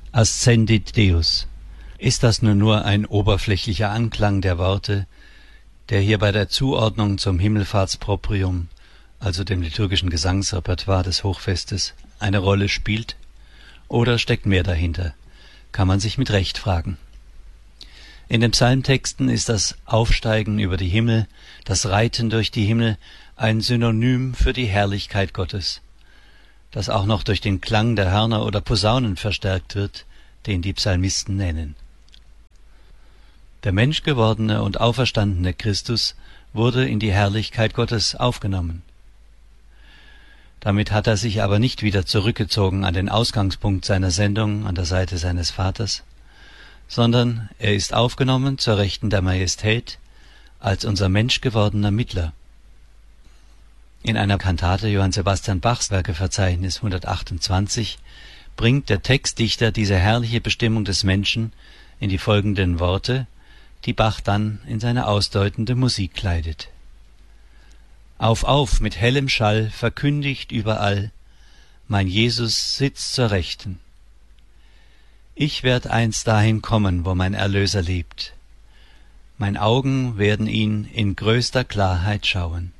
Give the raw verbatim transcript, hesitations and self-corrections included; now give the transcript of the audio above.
Ascendit Deus. Ist das nun nur ein oberflächlicher Anklang der Worte, der hier bei der Zuordnung zum Himmelfahrtsproprium, also dem liturgischen Gesangsrepertoire des Hochfestes, eine Rolle spielt? Oder steckt mehr dahinter? Kann man sich mit Recht fragen. In den Psalmtexten ist das Aufsteigen über die Himmel, das Reiten durch die Himmel ein Synonym für die Herrlichkeit Gottes, das auch noch durch den Klang der Hörner oder Posaunen verstärkt wird, den die Psalmisten nennen. Der menschgewordene und auferstandene Christus wurde in die Herrlichkeit Gottes aufgenommen. Damit hat er sich aber nicht wieder zurückgezogen an den Ausgangspunkt seiner Sendung an der Seite seines Vaters, sondern er ist aufgenommen zur Rechten der Majestät als unser menschgewordener Mittler. In einer Kantate Johann Sebastian Bachs Werkeverzeichnis hundertachtundzwanzig bringt der Textdichter diese herrliche Bestimmung des Menschen in die folgenden Worte, die Bach dann in seine ausdeutende Musik kleidet. Auf, auf, mit hellem Schall, verkündigt überall, mein Jesus sitzt zur Rechten. Ich werd einst dahin kommen, wo mein Erlöser lebt. Mein Augen werden ihn in größter Klarheit schauen.